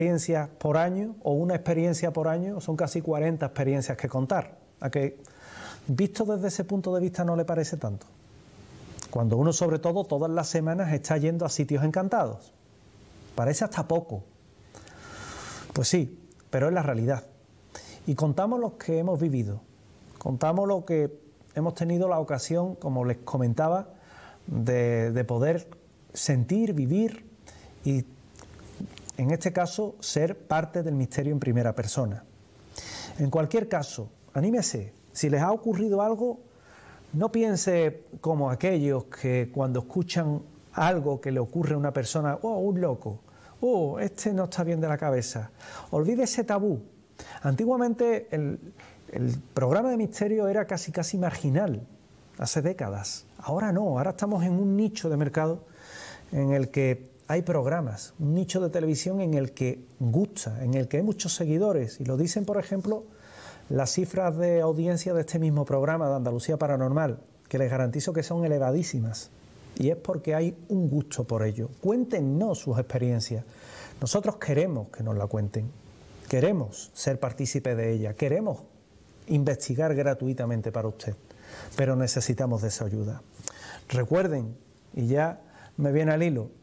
experiencias por año o una experiencia por año, son casi 40 experiencias que contar. ¿A que visto desde ese punto de vista no le parece tanto? Cuando uno, sobre todo, todas las semanas está yendo a sitios encantados. Parece hasta poco. Pues sí, pero es la realidad. Y contamos lo que hemos vivido. Contamos lo que hemos tenido la ocasión, como les comentaba, de poder sentir, vivir y, en este caso, ser parte del misterio en primera persona. En cualquier caso, anímese. Si les ha ocurrido algo, no piense como aquellos que cuando escuchan algo que le ocurre a una persona, ¡oh, un loco! ¡Oh, este no está bien de la cabeza! Olvide ese tabú. Antiguamente el programa de misterio era casi marginal, hace décadas. Ahora no, ahora estamos en un nicho de mercado en el que hay programas, un nicho de televisión en el que gusta, en el que hay muchos seguidores. Y lo dicen, por ejemplo, las cifras de audiencia de este mismo programa de Andalucía Paranormal, que les garantizo que son elevadísimas. Y es porque hay un gusto por ello. Cuéntenos sus experiencias. Nosotros queremos que nos la cuenten. Queremos ser partícipes de ella. Queremos investigar gratuitamente para usted. Pero necesitamos de esa ayuda. Recuerden, y ya me viene al hilo,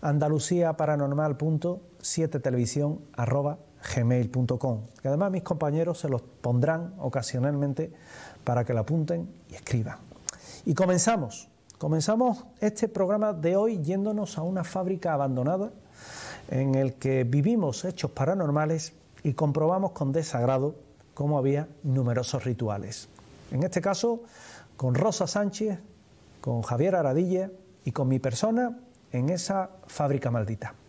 andaluciaparanormal.7television@gmail.com, que además mis compañeros se los pondrán ocasionalmente para que la apunten y escriban. Y comenzamos este programa de hoy yéndonos a una fábrica abandonada en el que vivimos hechos paranormales y comprobamos con desagrado cómo había numerosos rituales. En este caso, con Rosa Sánchez, con Javier Aradilla y con mi persona en esa fábrica maldita.